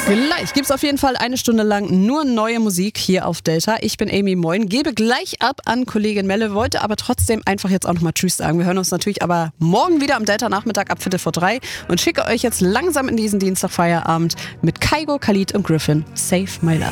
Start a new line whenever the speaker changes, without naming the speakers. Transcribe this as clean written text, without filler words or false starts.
Gleich gibt's auf jeden Fall eine Stunde lang nur neue Musik hier auf Delta. Ich bin Amy Moin, gebe gleich ab an Kollegin Melle, wollte aber trotzdem einfach jetzt auch nochmal Tschüss sagen. Wir hören uns natürlich aber morgen wieder am Delta-Nachmittag ab 2:45 und schicke euch jetzt langsam in diesen Dienstagfeierabend mit Kygo, Khalid und Griffin. Save My Love.